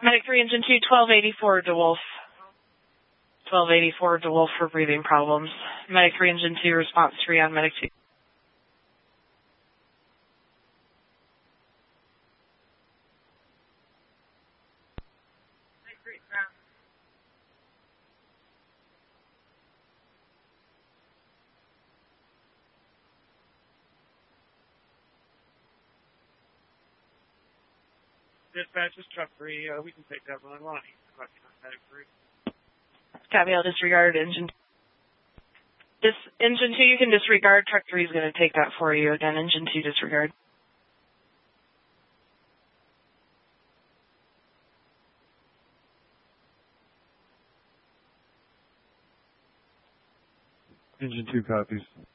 Medic 3, Engine 2, 1284 DeWolf. 1284 DeWolf for breathing problems. Medic 3, Engine 2, response 3 on Medic 2. Dispatch is truck 3. We can take that one. Lonnie. Medic 3. Copy, I'll disregard engine. This engine 2 you can disregard. Truck 3 is going to take that for you. Again, engine 2 disregard. Engine 2 copies.